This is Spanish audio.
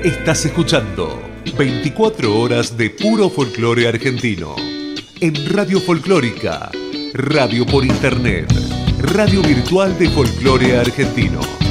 Estás escuchando 24 horas de puro folclore argentino. En Radio Folclórica, radio por internet, radio virtual de folclore argentino.